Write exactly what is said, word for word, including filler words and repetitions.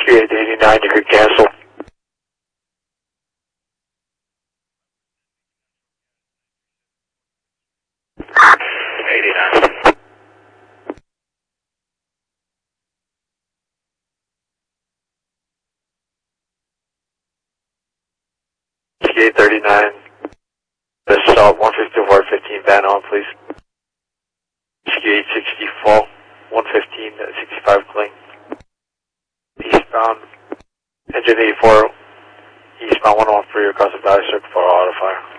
eight eighty-nine, you could cancel. eighty-nine. eight thirty-nine. Assault one fifty-four fifteen, van on, please. eight sixty-four, one fifteen, sixty-five, clean. Eastbound, engine eighty-four, eastbound one oh three across the valley, circle for auto fire.